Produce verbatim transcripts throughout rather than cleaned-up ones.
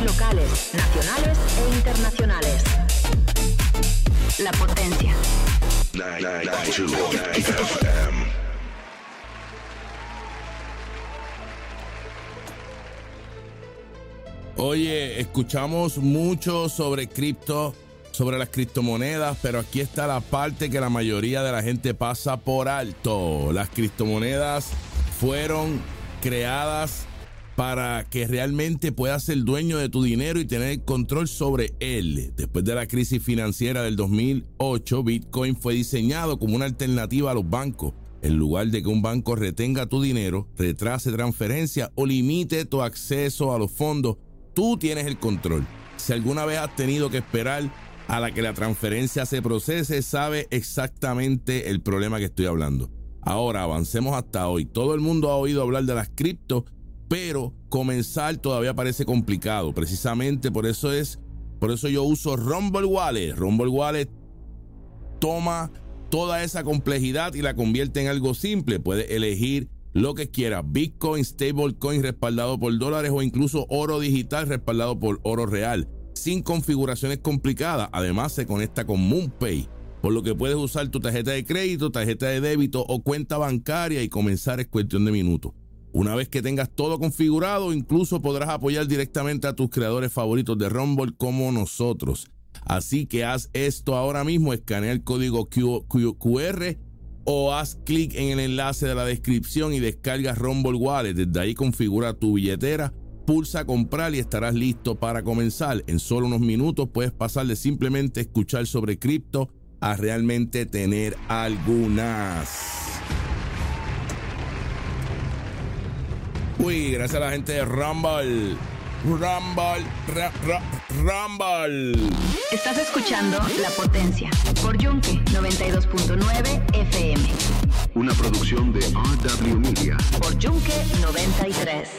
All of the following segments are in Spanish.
locales, nacionales e internacionales. La Potencia. Oye, escuchamos mucho sobre cripto, sobre las criptomonedas, pero aquí está la parte que la mayoría de la gente pasa por alto. Las criptomonedas fueron creadas para que realmente puedas ser dueño de tu dinero y tener control sobre él. Después de la crisis financiera del dos mil ocho, Bitcoin fue diseñado como una alternativa a los bancos. En lugar de que un banco retenga tu dinero, retrase transferencia o limite tu acceso a los fondos, tú tienes el control. Si alguna vez has tenido que esperar a la que la transferencia se procese, sabe exactamente el problema que estoy hablando. Ahora avancemos hasta hoy. Todo el mundo ha oído hablar de las cripto, pero comenzar todavía parece complicado. Precisamente por eso es, por eso yo uso Rumble Wallet. Rumble Wallet toma toda esa complejidad y la convierte en algo simple. Puedes elegir lo que quieras: Bitcoin, stablecoin respaldado por dólares o incluso oro digital respaldado por oro real, sin configuraciones complicadas. Además, se conecta con MoonPay, por lo que puedes usar tu tarjeta de crédito, tarjeta de débito o cuenta bancaria y comenzar es cuestión de minutos. Una vez que tengas todo configurado, incluso podrás apoyar directamente a tus creadores favoritos de Rumble como nosotros. Así que haz esto ahora mismo: escanea el código Q R o haz clic en el enlace de la descripción y descarga Rumble Wallet. Desde ahí configura tu billetera, pulsa comprar y estarás listo para comenzar. En solo unos minutos puedes pasar de simplemente escuchar sobre cripto a realmente tener algunas. Uy, gracias a la gente de Rumble. Rumble, ra, ra, Rumble. Estás escuchando La Potencia por Yunque noventa y dos punto nueve F M. Una producción de R W Media. Por Yunque noventa y tres.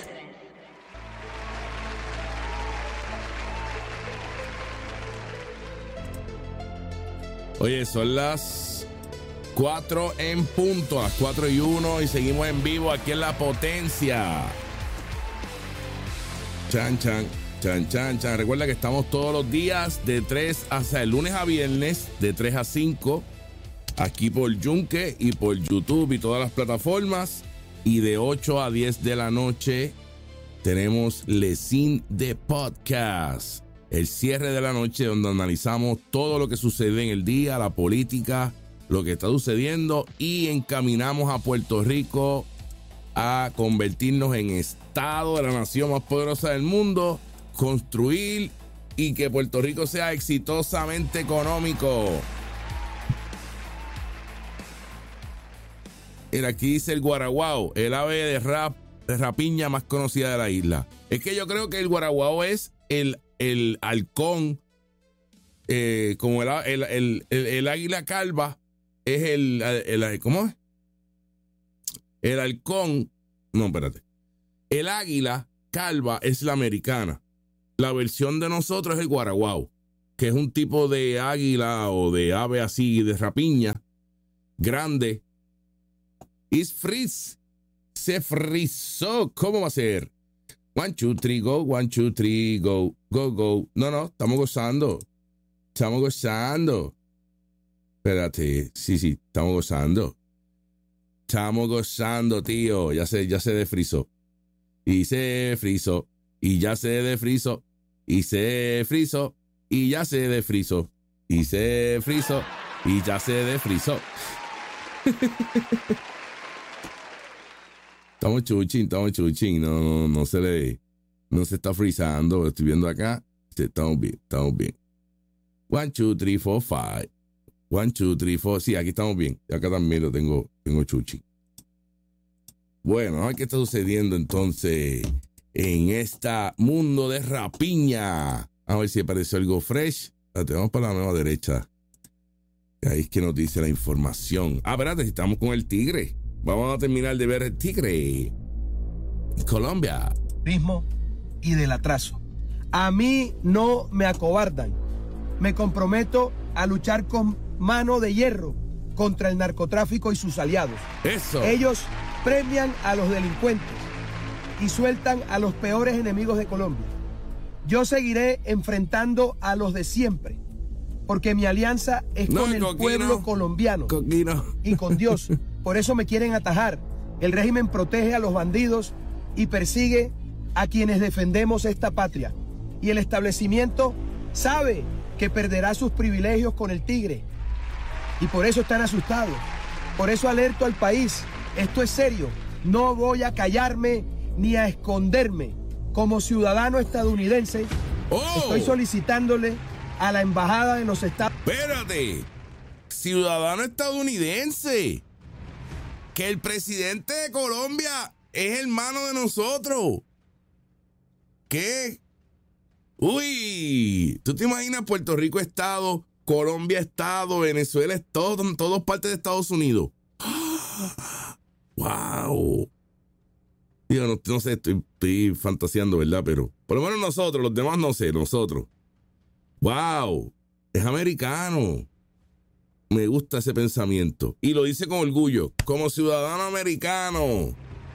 Oye, son las cuatro en punto, a las cuatro y uno, y seguimos en vivo aquí en La Potencia. Chan, chan, chan, chan, chan. Recuerda que estamos todos los días de tres hasta el lunes a viernes, de tres a cinco, aquí por Yunque y por YouTube y todas las plataformas. Y de ocho a diez de la noche tenemos Lecin de Podcast, el cierre de la noche donde analizamos todo lo que sucede en el día, la política, lo que está sucediendo, y encaminamos a Puerto Rico a convertirnos en estado de la nación más poderosa del mundo, construir y que Puerto Rico sea exitosamente económico. Mira, aquí dice el guaraguao, el ave de rap, de rapiña más conocida de la isla. Es que yo creo que el guaraguao es el, el halcón, eh, como el, el, el, el, el águila calva es el, el, el, ¿cómo es? El halcón, no, espérate. El águila calva es la americana. La versión de nosotros es el guaraguao, que es un tipo de águila o de ave así de rapiña, grande. Is freeze. Se frizó. ¿Cómo va a ser? One, two, three, go. One, two, three, go. Go, go. No, no, estamos gozando. Estamos gozando. Espérate. Sí, sí, estamos gozando. Estamos gozando, tío. Ya se, ya se desfrizó. Y se frizó. Y ya se desfrizó. Y se frizó. Y ya se desfrizó. Y se frizó. Y ya se desfrizó. Estamos chuchín, estamos chuchín. No, no, no se le, no se está frizando. Estoy viendo acá. Estamos bien, estamos bien. One, two, three, four, five. One, two, three, four. Sí, aquí estamos bien. Acá también lo tengo, tengo chuchín. Bueno, a ver qué está sucediendo entonces en este mundo de rapiña. A ver si apareció algo fresh. Vamos para la nueva derecha. Ahí es que nos dice la información. Ah, espérate, estamos con el tigre. Vamos a terminar de ver el tigre. Colombia. Y del atraso. A mí no me acobardan. Me comprometo a luchar con mano de hierro contra el narcotráfico y sus aliados. Eso. Ellos premian a los delincuentes y sueltan a los peores enemigos de Colombia. Yo seguiré enfrentando a los de siempre, porque mi alianza es No, con el Coquino. pueblo colombiano Coquino. y con Dios. Por eso me quieren atajar. El régimen protege a los bandidos y persigue a quienes defendemos esta patria. Y el establecimiento sabe que perderá sus privilegios con el tigre. Y por eso están asustados. Por eso alerto al país. Esto es serio. No voy a callarme ni a esconderme. Como ciudadano estadounidense, Oh. estoy solicitándole a la embajada de los Estados Espérate, ciudadano estadounidense, que el presidente de Colombia es hermano de nosotros. ¿Qué? Uy, ¿tú te imaginas Puerto Rico Estado, Colombia Estado, Venezuela Estado, todos partes de Estados Unidos? ¡Wow! Digo, no, no sé, estoy, estoy fantaseando, ¿verdad? Pero por lo menos nosotros, los demás no sé, nosotros. ¡Wow! Es americano. Me gusta ese pensamiento. Y lo dice con orgullo, como ciudadano americano.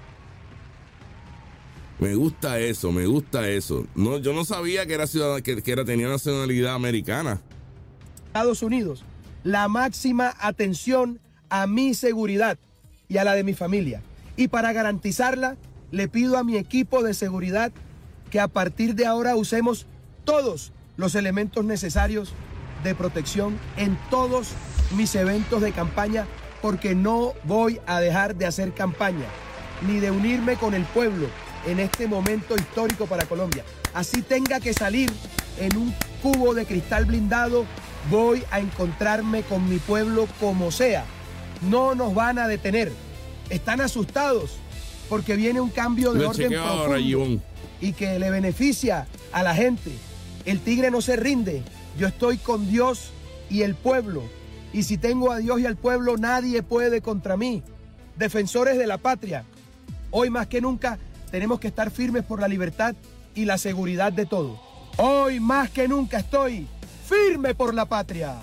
Me gusta eso, me gusta eso. No, yo no sabía que era ciudadano, que, que era, tenía nacionalidad americana. Unidos la máxima atención a mi seguridad y a la de mi familia. Y para garantizarla, le pido a mi equipo de seguridad que a partir de ahora usemos todos los elementos necesarios de protección en todos mis eventos de campaña, porque no voy a dejar de hacer campaña, ni de unirme con el pueblo en este momento histórico para Colombia. Así tenga que salir en un cubo de cristal blindado, voy a encontrarme con mi pueblo como sea. No nos van a detener. Están asustados porque viene un cambio de Lo orden chequeo ahora, profundo Gibón. y que le beneficia a la gente. El tigre no se rinde. Yo estoy con Dios y el pueblo. Y si tengo a Dios y al pueblo, nadie puede contra mí. Defensores de la patria, hoy más que nunca tenemos que estar firmes por la libertad y la seguridad de todos. Hoy más que nunca estoy firme por la patria.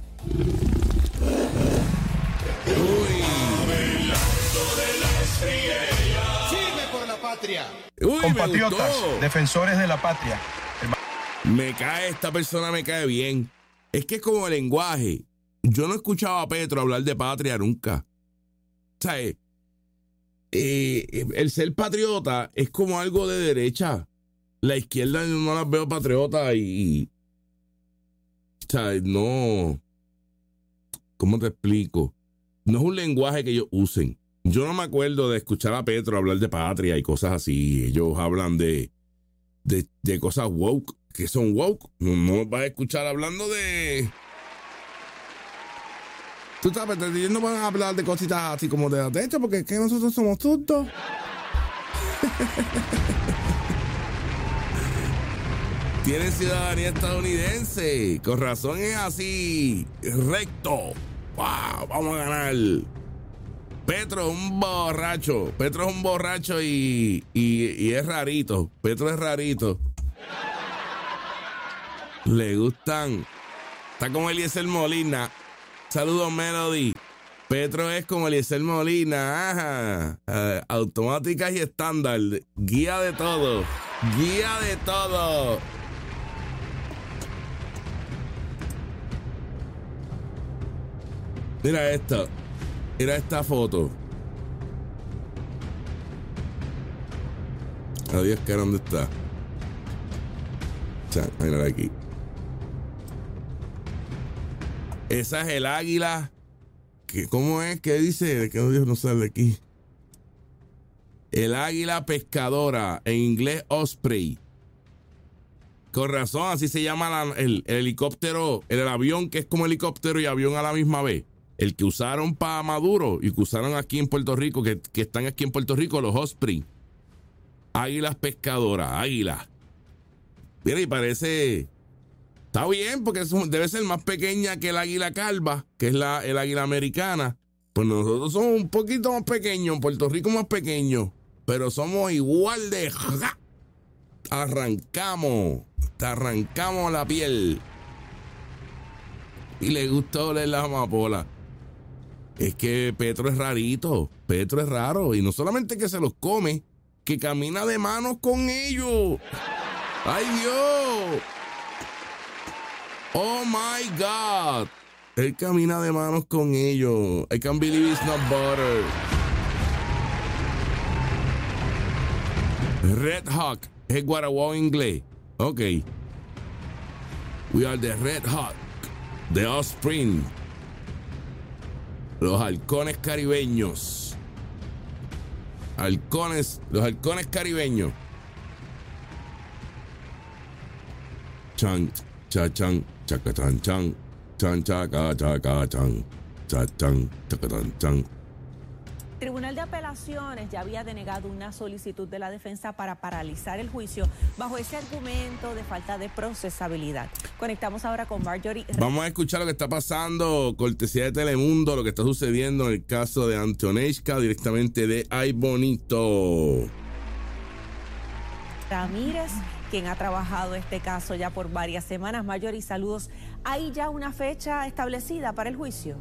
Firme por la patria. Uy, me Compatriotas, gustó. defensores de la patria. Me cae, esta persona me cae bien. Es que es como el lenguaje. Yo no escuchaba a Petro hablar de patria nunca. O sea, eh, eh, el ser patriota es como algo de derecha. La izquierda no las veo patriotas y, y... O sea, no... ¿Cómo te explico? No es un lenguaje que ellos usen. Yo no me acuerdo de escuchar a Petro hablar de patria y cosas así. Ellos hablan de, de, de cosas woke. ¿Qué son woke? No, no vas a escuchar hablando de... Tú sabes, ellos no van a hablar de cositas así como de de hecho, porque es que nosotros somos tontos. Tienen ciudadanía estadounidense. Con razón es así. Recto. Wow, vamos a ganar. Petro es un borracho. Petro es un borracho y, y, y es rarito. Petro es rarito. Le gustan. Está como Eliezer Molina. Saludos, Melody. Petro es como Eliezer Molina. Ajá. Uh, automáticas y estándar. Guía de todo. Guía de todo. Mira esto. Mira esta foto. Adiós, que ¿dónde está? O sea, mírala aquí. Esa es el águila. Que, ¿Cómo es? ¿Qué dice? Que Dios no sale aquí. El águila pescadora. En inglés, Osprey. Con razón, así se llama la, el, el helicóptero. El, el avión que es como helicóptero y avión a la misma vez. El que usaron para Maduro y que usaron aquí en Puerto Rico, que, que están aquí en Puerto Rico, los Osprey. Águilas pescadoras, águilas. Mira, y parece... Está bien, porque es un, debe ser más pequeña que el águila calva, que es la, el águila americana. Pues nosotros somos un poquito más pequeños, en Puerto Rico más pequeños, pero somos igual de... ¡Ja! Arrancamos, te arrancamos la piel. Y le gustó oler la amapola. Es que Petro es rarito, Petro es raro, y no solamente que se los come, que camina de manos con ellos. ¡Ay, Dios! ¡Oh, my God! Él camina de manos con ellos. I can't believe it's not butter. Red Hawk. Es guaraguao inglés. Ok. We are the Red Hawk. The Offspring. Los halcones caribeños. Halcones. Los halcones caribeños. Chan, cha, chan, chaca, chan, chan. Chan, chaca, chaca, chan. Cha, chan, chaca, chan, chan. El Tribunal de Apelaciones ya había denegado una solicitud de la defensa para paralizar el juicio bajo ese argumento de falta de procesabilidad. Conectamos ahora con Marjorie. Vamos a escuchar lo que está pasando, cortesía de Telemundo, lo que está sucediendo en el caso de Antoneshka, directamente de Ay Bonito. Ramírez, quien ha trabajado este caso ya por varias semanas. Marjorie, saludos. ¿Hay ya una fecha establecida para el juicio?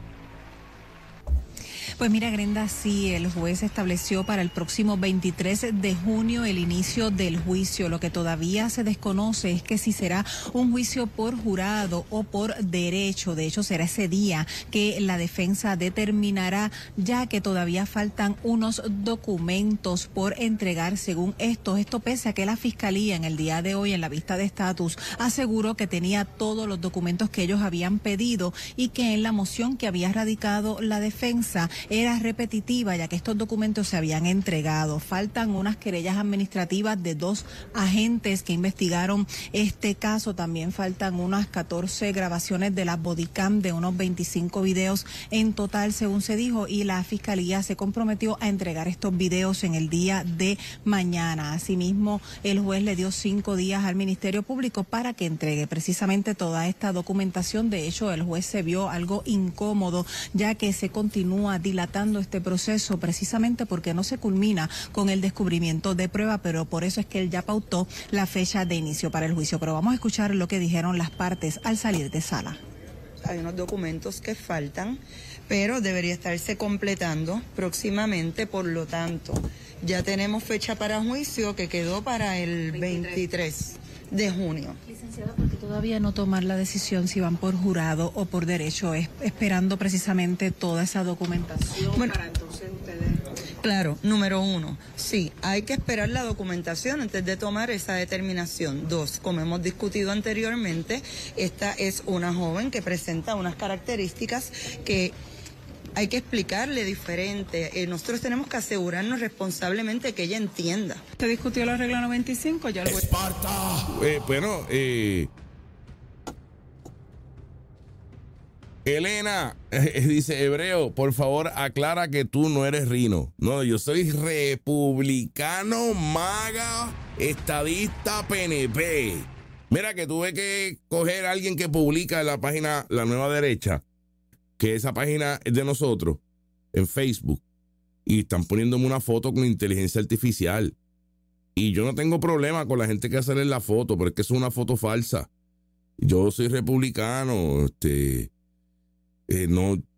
Pues mira, Grenda, sí, el juez estableció para el próximo veintitrés de junio el inicio del juicio. Lo que todavía se desconoce es que si será un juicio por jurado o por derecho. De hecho, será ese día que la defensa determinará, ya que todavía faltan unos documentos por entregar según esto. Esto pese a que la Fiscalía en el día de hoy, en la vista de estatus, aseguró que tenía todos los documentos que ellos habían pedido y que en la moción que había radicado la defensa era repetitiva, ya que estos documentos se habían entregado. Faltan unas querellas administrativas de dos agentes que investigaron este caso. También faltan unas catorce grabaciones de la bodycam, de unos veinticinco videos en total, según se dijo, y la Fiscalía se comprometió a entregar estos videos en el día de mañana. Asimismo, el juez le dio cinco días al Ministerio Público para que entregue precisamente toda esta documentación. De hecho, el juez se vio algo incómodo, ya que se continúa dilatando este proceso precisamente porque no se culmina con el descubrimiento de prueba, pero por eso es que él ya pautó la fecha de inicio para el juicio. Pero vamos a escuchar lo que dijeron las partes al salir de sala. Hay unos documentos que faltan, pero debería estarse completando próximamente, por lo tanto, ya tenemos fecha para juicio que quedó para el veintitrés de junio. Licenciada, ¿por qué todavía no tomar la decisión si van por jurado o por derecho? Es esperando precisamente toda esa documentación bueno, para entonces ustedes... Claro, número uno, sí, hay que esperar la documentación antes de tomar esa determinación. Dos, como hemos discutido anteriormente, esta es una joven que presenta unas características que hay que explicarle diferente. Eh, nosotros tenemos que asegurarnos responsablemente que ella entienda. ¿Se discutió la regla noventa y cinco? Ya lo... ¡Esparta! Eh, bueno, eh... Elena, eh, dice Hebreo, por favor aclara que tú no eres Rino. No, yo soy republicano, maga, estadista, P N P. Mira que tuve que coger a alguien que publica en la página La Nueva Derecha, que esa página es de nosotros, en Facebook, y están poniéndome una foto con inteligencia artificial. Y yo no tengo problema con la gente que hace la foto, pero es que es una foto falsa. Yo soy republicano, este... Eh, no,